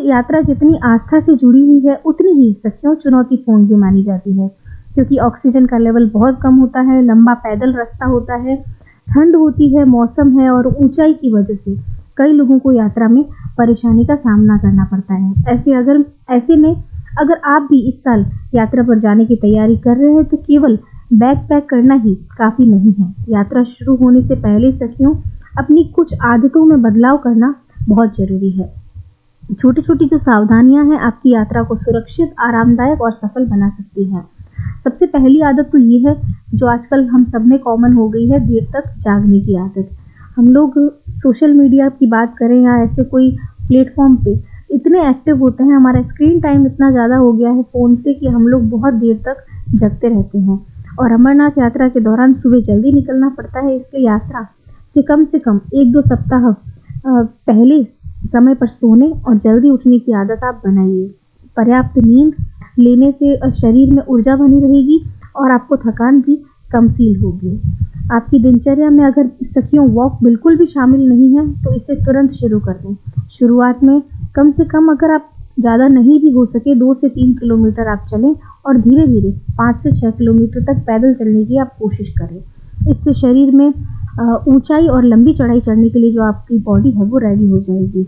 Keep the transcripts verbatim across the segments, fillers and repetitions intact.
यात्रा जितनी आस्था से जुड़ी हुई है, उतनी ही सचमुच चुनौतीपूर्ण भी मानी जाती है, क्योंकि ऑक्सीजन का लेवल बहुत कम होता है, लंबा पैदल रास्ता होता है, ठंड होती है, मौसम है और ऊंचाई की वजह से कई लोगों को यात्रा में परेशानी का सामना करना पड़ता है। ऐसे अगर ऐसे में अगर आप भी इस साल यात्रा पर जाने की तैयारी कर रहे हैं, तो केवल बैग पैक करना ही काफ़ी नहीं है। यात्रा शुरू होने से पहले सखियों, अपनी कुछ आदतों में बदलाव करना बहुत ज़रूरी है। छोटी-छोटी जो सावधानियां हैं, आपकी यात्रा को सुरक्षित, आरामदायक और सफल बना सकती हैं। सबसे पहली आदत तो ये है, जो आजकल हम सब में कॉमन हो गई है, देर तक जागने की आदत। हम लोग सोशल मीडिया की बात करें या ऐसे कोई प्लेटफॉर्म पे इतने एक्टिव होते हैं, हमारा स्क्रीन टाइम इतना ज़्यादा हो गया है फ़ोन से कि हम लोग बहुत देर तक जगते रहते हैं। और अमरनाथ यात्रा के दौरान सुबह जल्दी निकलना पड़ता है, इसलिए यात्रा से कम से कम एक दो सप्ताह पहले समय पर सोने और जल्दी उठने की आदत आप बनाइए। पर्याप्त नींद लेने से शरीर में ऊर्जा बनी रहेगी और आपको थकान भी कम फील होगी। आपकी दिनचर्या में अगर सखियों वॉक बिल्कुल भी शामिल नहीं है, तो इसे तुरंत शुरू कर दें। शुरुआत में कम से कम अगर आप ज़्यादा नहीं भी हो सके, दो से तीन किलोमीटर आप चलें और धीरे धीरे पाँच से छः किलोमीटर तक पैदल चलने की आप कोशिश करें। इससे शरीर में ऊंचाई और लंबी चढ़ाई चढ़ने के लिए जो आपकी बॉडी है वो रेडी हो जाएगी।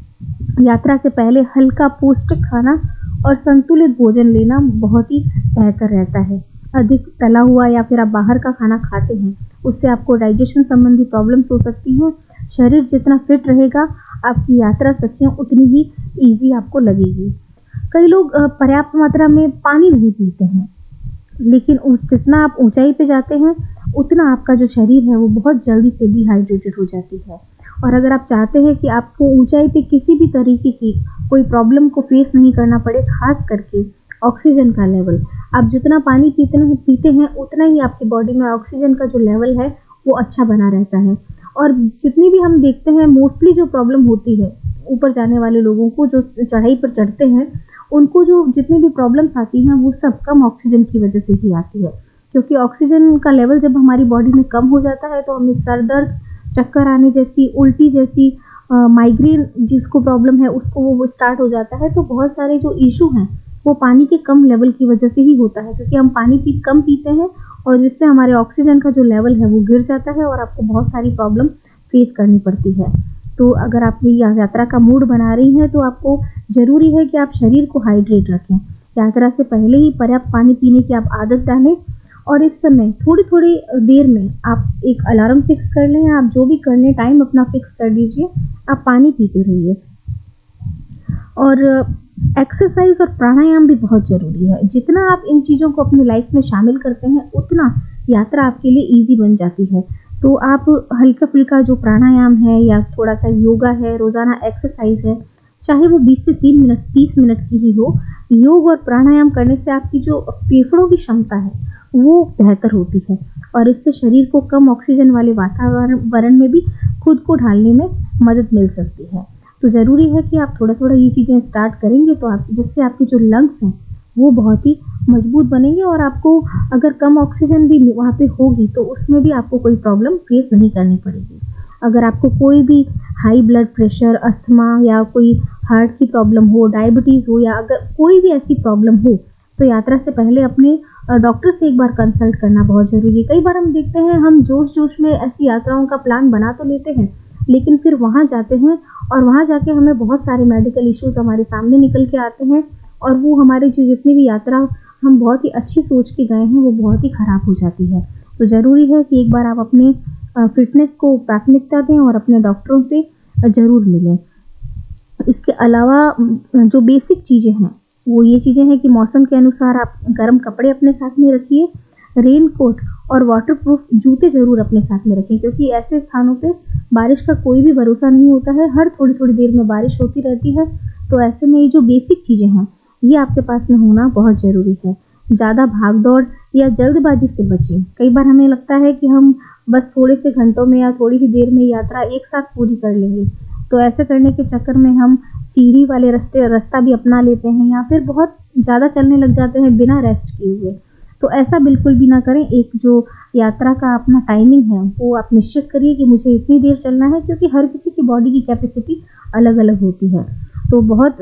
यात्रा से पहले हल्का पौष्टिक खाना और संतुलित भोजन लेना बहुत ही बेहतर रहता है। अधिक तला हुआ या फिर आप बाहर का खाना खाते हैं, उससे आपको डाइजेशन संबंधी प्रॉब्लम्स हो सकती हैं। शरीर जितना फिट रहेगा, आपकी यात्रा सखियों उतनी ही ईजी आपको लगेगी। कई लोग पर्याप्त मात्रा में पानी नहीं पीते हैं, लेकिन उस जितना आप ऊंचाई पे जाते हैं, उतना आपका जो शरीर है वो बहुत जल्दी से डिहाइड्रेटेड हो जाती है। और अगर आप चाहते हैं कि आपको ऊंचाई पे किसी भी तरीके की कोई प्रॉब्लम को फेस नहीं करना पड़े, खास करके ऑक्सीजन का लेवल, आप जितना पानी पीते हैं पीते हैं उतना ही आपकी बॉडी में ऑक्सीजन का जो लेवल है वो अच्छा बना रहता है। और जितनी भी हम देखते हैं, मोस्टली जो प्रॉब्लम होती है ऊपर जाने वाले लोगों को, जो चढ़ाई पर चढ़ते हैं, उनको जो जितनी भी प्रॉब्लम्स आती हैं वो सब कम ऑक्सीजन की वजह से ही आती है। क्योंकि ऑक्सीजन का लेवल जब हमारी बॉडी में कम हो जाता है, तो हमें सर दर्द, चक्कर आने जैसी, उल्टी जैसी, माइग्रेन जिसको प्रॉब्लम है उसको वो स्टार्ट हो जाता है। तो बहुत सारे जो इशू हैं वो पानी के कम लेवल की वजह से ही होता है, क्योंकि हम पानी पी कम पीते हैं और जिससे हमारे ऑक्सीजन का जो लेवल है वो गिर जाता है और आपको बहुत सारी प्रॉब्लम फेस करनी पड़ती है। तो अगर आप ये यात्रा का मूड बना रही हैं, तो आपको ज़रूरी है कि आप शरीर को हाइड्रेट रखें। यात्रा से पहले ही पर्याप्त पानी पीने की आप आदत डालें और इस समय थोड़ी थोड़ी देर में आप एक अलार्म फिक्स कर लें। आप जो भी कर लें, टाइम अपना फिक्स कर दीजिए, आप पानी पीते रहिए। और एक्सरसाइज और प्राणायाम भी बहुत ज़रूरी है। जितना आप इन चीज़ों को अपनी लाइफ में शामिल करते हैं, उतना यात्रा आपके लिए ईजी बन जाती है। तो आप हल्का फुल्का जो प्राणायाम है या थोड़ा सा योगा है, रोज़ाना एक्सरसाइज है, चाहे वो बीस से तीन मिनट तीस मिनट की ही हो, योग और प्राणायाम करने से आपकी जो फेफड़ों की क्षमता है वो बेहतर होती है और इससे शरीर को कम ऑक्सीजन वाले वातावरण में भी खुद को ढालने में मदद मिल सकती है। तो ज़रूरी है कि आप थोड़ा थोड़ा ये चीज़ें स्टार्ट करेंगे, तो आप जिससे आपके जो लंग्स हैं वो बहुत ही मजबूत बनेंगे और आपको अगर कम ऑक्सीजन भी वहाँ पे होगी, तो उसमें भी आपको कोई प्रॉब्लम फेस नहीं करनी पड़ेगी। अगर आपको कोई भी हाई ब्लड प्रेशर, अस्थमा या कोई हार्ट की प्रॉब्लम हो, डायबिटीज़ हो या अगर कोई भी ऐसी प्रॉब्लम हो, तो यात्रा से पहले अपने डॉक्टर से एक बार कंसल्ट करना बहुत ज़रूरी है। कई बार हम देखते हैं, हम जोश जोश में ऐसी यात्राओं का प्लान बना तो लेते हैं, लेकिन फिर वहाँ जाते हैं और वहाँ जाके हमें बहुत सारे मेडिकल इश्यूज हमारे सामने निकल के आते हैं और वो हमारे जो जितनी भी यात्रा हम बहुत ही अच्छी सोच के गए हैं वो बहुत ही ख़राब हो जाती है। तो ज़रूरी है कि एक बार आप अपने फिटनेस को प्राथमिकता दें और अपने डॉक्टरों से ज़रूर मिलें। इसके अलावा जो बेसिक चीज़ें हैं वो ये चीज़ें हैं कि मौसम के अनुसार आप गर्म कपड़े अपने साथ में रखिए, रेन कोट और वाटरप्रूफ जूते ज़रूर अपने साथ में रखें, क्योंकि ऐसे स्थानों पे बारिश का कोई भी भरोसा नहीं होता है, हर थोड़ी थोड़ी देर में बारिश होती रहती है। तो ऐसे में ये जो बेसिक चीज़ें हैं ये आपके पास में होना बहुत ज़रूरी है। ज़्यादा भाग दौड़ या जल्दबाजी से बचें। कई बार हमें लगता है कि हम बस थोड़े से घंटों में या थोड़ी ही देर में यात्रा एक साथ पूरी कर लेंगे, तो ऐसे करने के चक्कर में हम सीढ़ी वाले रास्ते रास्ता भी अपना लेते हैं या फिर बहुत ज़्यादा चलने लग जाते हैं बिना रेस्ट किए हुए। तो ऐसा बिल्कुल भी ना करें। एक जो यात्रा का अपना टाइमिंग है वो आप निश्चित करिए कि मुझे इतनी देर चलना है, क्योंकि हर किसी की बॉडी की कैपेसिटी अलग अलग होती है। तो बहुत